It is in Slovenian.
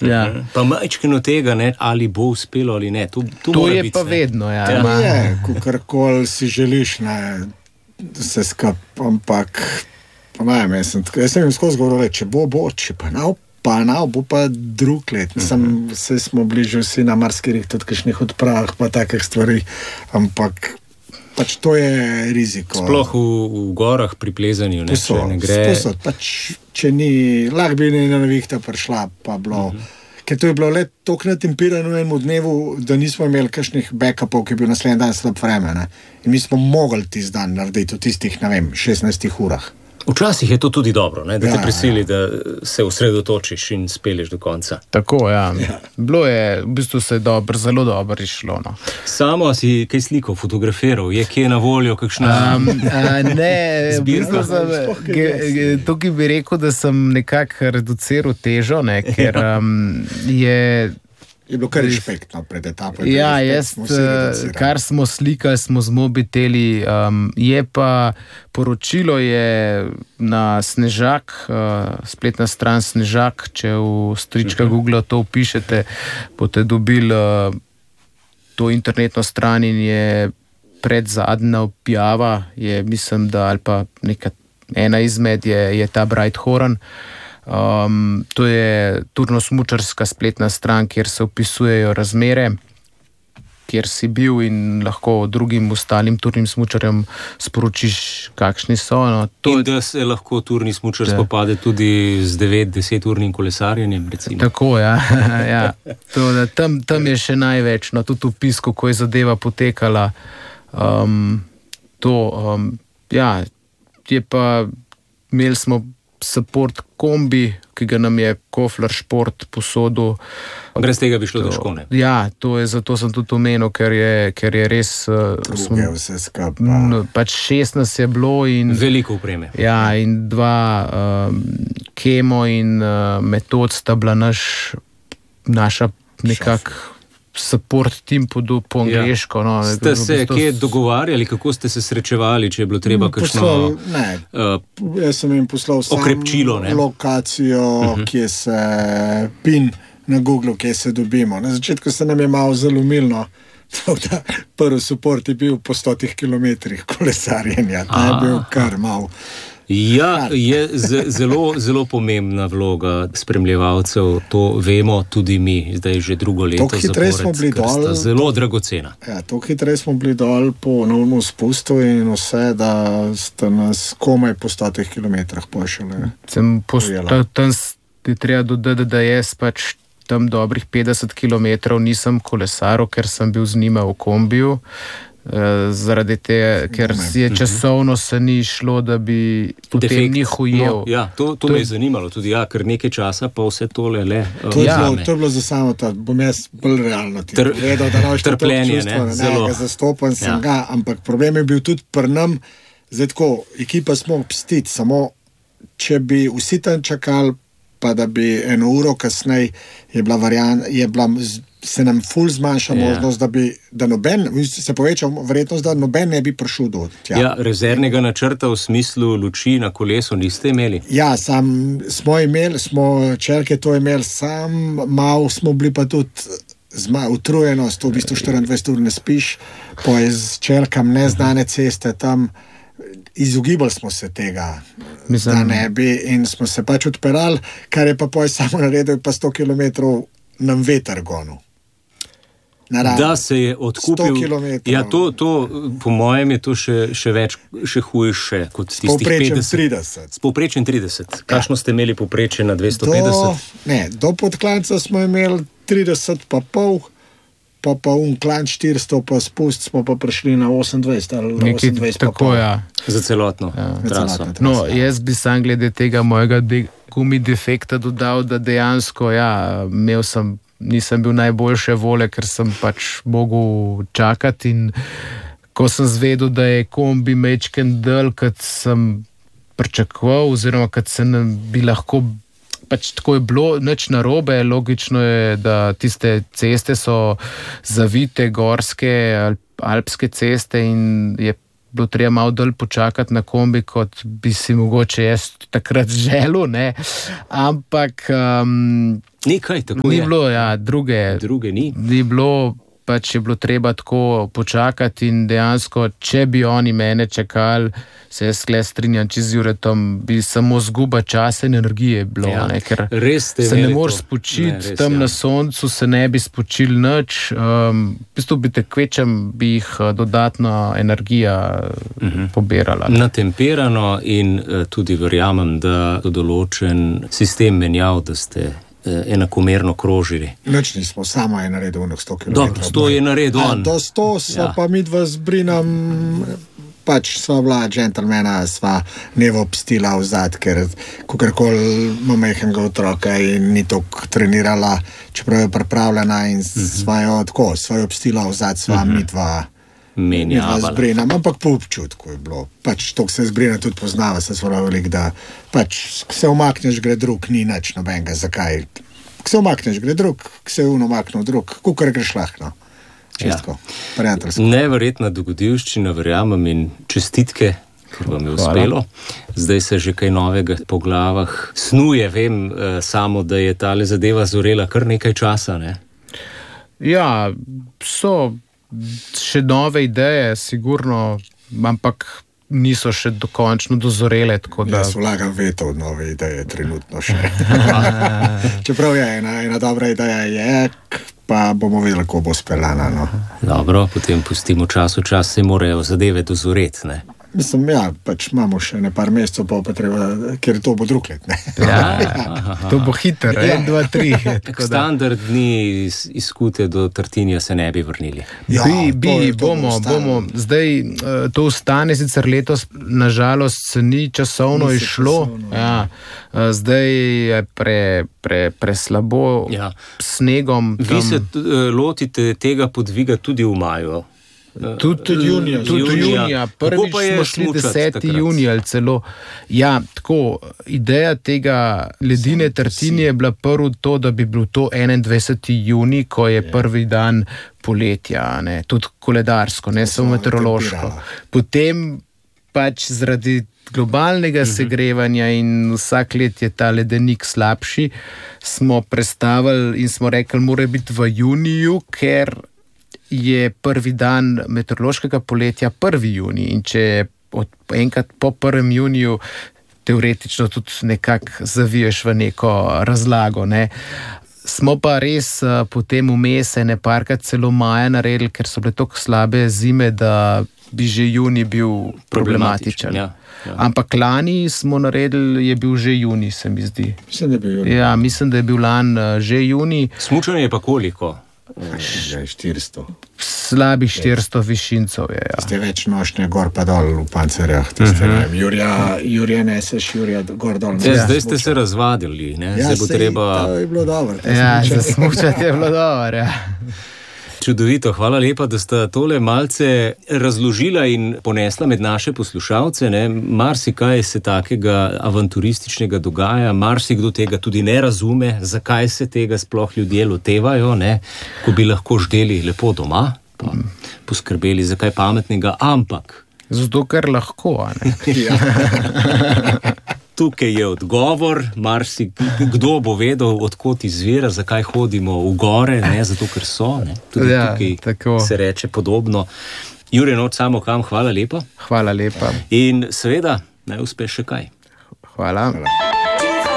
Ja. Pa majčkeno tega, ne, ali bo uspelo ali ne. To je biti, pa vedno. Ja. Je, kakorkoli si želiš, ne, vse skup, ampak jaz sem jim skozi govoril, če bo, če pa bo pa drug let. Vse smo bližali vsi na marskih, tudi kakšnih odpravah, pa takih stvari, ampak pač to je riziko. Sploh v gorah pri plezanju, ne, če ne gre. Posod, pač, če ni, lahko bi na nevihta prišla, pa bilo. Ker to je bilo le toliko natempirano v enem dnevu, da nismo imeli kakšnih backupov, ki je bil naslednji dan slab vreme. Ne? In mi smo mogli tisti dan narediti v tistih, 16 urah. Včasih je to tudi dobro, ne, da te prisili, da se osredotočiš in speleš do konca. Tako, ja. Bilo je, v bistvu se je zelo dobro išlo. No. Samo si kaj sliko fotografiral? Je kje na voljo kakšna ne, zbirka? Tukaj bi rekel, da sem nekako reduciral težo, ne, ker je bilo kar respektno pred etapo. Ja, kar smo slikali, smo z mobiteli, je pa poročilo je na Snežak, spletna stran Snežak, če v strička Google to vpišete, boste dobili to internetno stran in je predzadnja objava, je mislim, da ali pa ena izmed je ta Bright Horan. To je turno-smučarska spletna stran, kjer se opisujejo razmere, kjer si bil in lahko drugim ostalim turnim smučarjem sporočiš, kakšni so. No, in da se lahko turni smučar spopade tudi z 9-10 urnim kolesarjenjem, recimo. Tako, ja. Ja. Tam je še največ, no, tudi opis, kako je zadeva potekala. Je pa, imeli smo support kombi, ki ga nam je Kofler Šport posodil. Brez tega bi šlo težko, ne? Ja, zato sem tudi omenil, ker je res... vse skupaj. Pač 6 nas je bilo in... Veliko opreme. Ja, in 2 Kemo in Metod sta bila naša nekako support team po angliško. Ja. No, ste se kje dogovarjali, kako ste se srečevali, če je bilo treba kakšno... Jaz sem jim poslal okrepčilo, lokacijo, kje se pin na Google, kje se dobimo. Na začetku se nam je malo zalomilno, da prvi support je bil po 100 kilometrih kolesarjenja. To je bil kar malo. Ja, je zelo, zelo pomembna vloga spremljevalcev, to vemo tudi mi, zdaj že drugo leto zapored, ker sta zelo dragocena. Ja, toliko hitreje smo bili dol po novemu spustu in vse, da sta nas komaj po 100 kilometrah pošali. Tam je treba dodati, da jaz pač tam dobrih 50 kilometrov nisem kolesaril, ker sem bil z njima v kombiju. Zaradi tega, ker je časovno se ni šlo, da bi potem njih ujel. No, ja, to me je zanimalo tudi, ker nekaj časa pa vse tole le... To je bilo za samo to, bom jaz bolj realno ti povedal, da naš trpljenje, zelo zastopan sem ga, ampak problem je bil tudi pri nam, zdaj tako, ekipa smo obstiti, samo če bi vsi tam čakali, pa da bi 1 uro kasneje je bila se nam ful zmanjša možnost, da noben, se poveča verjetnost, da noben ne bi prišel do tja. Ja, rezervnega načrta v smislu luči na kolesu niste imeli? Ja, smo imeli, čelke to imeli, malo smo bili pa tudi utrujenost, v bistvu 24 ur ne spiš, po z čelkam neznane ceste tam, izogibali smo se tega, da ne bi, in smo se pač odperali, kar je pa samo naredil, pa 100 kilometrov nam veter gonil. Da se je odkupil. 100 kilometrov. Ja, to po mojem je to še več, še hujše kot tistih 50. 30. S povprečjem 30. Kakšno ste imeli povprečje na 250? Do podklanca smo imeli 30 pa pol, pa klanč 400 pa spust smo pa prišli na 28 ali 28 pa pol. Ja. Za celotno traso. No, jaz bi sam glede tega mojega gumi defekta dodal, da dejansko, nisem bil najboljše vole, ker sem pač mogel čakati in ko sem zvedel, da je kombi mečken del, kad sem pričakoval, oziroma kad se bi lahko, pač tako je bilo, nič narobe, logično je, da tiste ceste so zavite, gorske, alpske ceste in je bilo treba malo dol počakati na kombi, kot bi si mogoče jaz takrat želel, ne, ampak Nekaj tako ni bilo, ja, druge ni. Ni bilo, pač je bilo treba tako počakati in dejansko, če bi oni mene čakali, se jaz skle strinjam, če z Juretom, bi samo zguba časa in energije bilo, ne, ker se ne moreš spočiti, tam na soncu se ne bi spočil nič, v bistvu bi tekvečem, bi jih dodatno energija pobirala. Natemperano in tudi verjamem, da določen sistem menjav, da ste enakomerno krožili. Noč nismo, samo je naredil 100 km. Dobro, 100 je naredil on. Do 100 so pa midva z Brinom, pač sva bila džentlmena, sva nevo pstila vzad, ker kakorkoli ima majhnega otroka in ni toliko trenirala, čeprav je pripravljena in sva jo pstila vzad, sva midva z Brinom, ampak po občutku je bilo. Pač to, ko se z Brinom tudi poznava, se svora velik, da pač se umakneš, gre drug, ni nič nobenega, zakaj. Ko se umakneš, gre drug, ko se je umaknil drug, kukor greš lahko. Čistko, prijateljsko. Neverjetna dogodivščina, verjamem, in čestitke, ker vam je uspelo. Zdaj se že kaj novega po glavah snuje, vem samo, da je tale zadeva zorela kar nekaj časa, ne? Ja, so še nove ideje, sigurno, ampak niso še dokončno dozorele. Jaz vlagam veto v nove ideje, trenutno še. Čeprav je ena dobra ideja je, pa bomo videli, kako bo speljana. No. Dobro, potem pustimo čas, se morajo zadeve dozoreti, ne? Mislim, ja, pač imamo še nepar mesecev, pa treba, ker to bo drug let, ne? To bo hiter, 1, 2, 3. Standardni izkute do Tartinija se ne bi vrnili. Ja, bomo. Zdaj, to ostane sicer letos, nažalost, se ni časovno išlo. Ja, zdaj je preslabo snegom. Vi se lotite tega podviga tudi v maju. Tudi junija. Prvič smo šli 10. junija ali celo. Ja, tako, ideja tega ledine Tartinije je bila prvo to, da bi bil to 21. junij, ko je prvi dan poletja, ne, tudi koledarsko, ne samo meteorološko. Potem pač zaradi globalnega segrevanja in vsak let je ta ledenik slabši, smo prestavili in smo rekli, mora biti v juniju, ker je prvi dan meteorološkega poletja 1. junij in če enkrat po 1. juniju teoretično tudi nekako zaviješ v neko razlago, ne. Smo pa res potem vmes parkrat celo maja naredili, ker so bile toliko slabe zime, da bi že junij bil problematičen. Ja. Ampak lani smo naredili, je bil že junij, se mi zdi. Mislim, da je bil junij. Ja, mislim, da je bil lani že junij. Smučanje je pa koliko? 400. Slabi 400 višincev je, ja. Ste več nošnje gor pa dol v pancerjah. Jurija neseš, Jurija gor dol. Zdaj ste se razvadili, ne? Ja, to je bilo dobro. Ja, za smučati je bilo dobro, ja. Čudovito, hvala lepa, da sta tole malce razložila in ponesla med naše poslušalce. Marsikaj se takega avanturističnega dogaja, marsikdo tega tudi ne razume, zakaj se tega sploh ljudje lotevajo, ne? Ko bi lahko ždeli lepo doma, pa poskrbeli za kaj pametnega, ampak... Zato, ker lahko, a ne? Tukaj je odgovor, kdo bo vedel, odkot izvira, zakaj hodimo v gore, ne, zato ker so, ne, tudi tukaj tako se reče podobno. Jure Noč Samokam, hvala lepa. Hvala lepa. In seveda, naj uspe še kaj. Hvala.